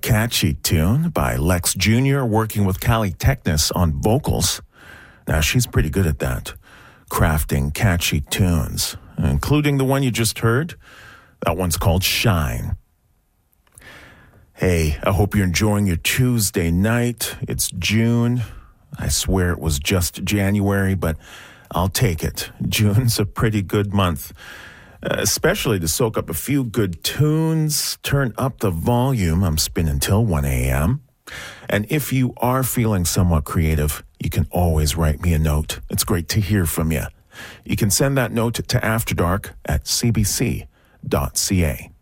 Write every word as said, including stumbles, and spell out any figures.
catchy tune by Lex Junior working with Callie Technis on vocals. Now, she's pretty good at that, crafting catchy tunes, including the one you just heard. That one's called Shine. Hey, I hope you're enjoying your Tuesday night. It's June. I swear it was just January, but I'll take it. June's a pretty good month, uh, especially to soak up a few good tunes. Turn up the volume. I'm spinning till one a.m. And if you are feeling somewhat creative, you can always write me a note. It's great to hear from you. You can send that note to After Dark at c b c dot c a.